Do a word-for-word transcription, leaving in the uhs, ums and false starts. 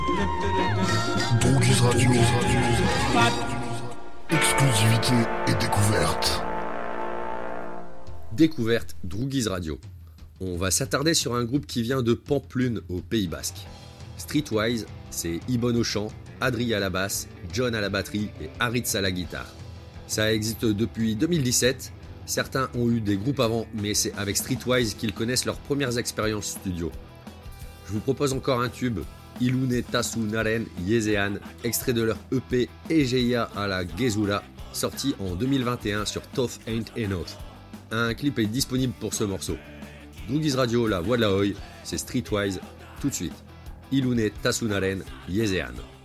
Droguis Radio. Exclusivité et découverte. Découverte Droguis Radio. On va s'attarder sur un groupe qui vient de Pampelune au Pays Basque. Streetwise, c'est Ibon au chant, Adri à la basse, John à la batterie et Haritz à la guitare. Ça existe depuis deux mille dix-sept. Certains ont eu des groupes avant, mais c'est avec Streetwise qu'ils connaissent leurs premières expériences studio. Je vous propose encore un tube, Ilune Tasu Naren Yezean, extrait de leur E P Egeia à la Gezula, sorti en deux mille vingt et un sur Tough Ain't Enough. Un clip est disponible pour ce morceau. Droguis Radio, la voix de la Hoy, c'est Streetwise, tout de suite. Ilune Tasu Naren Yezean.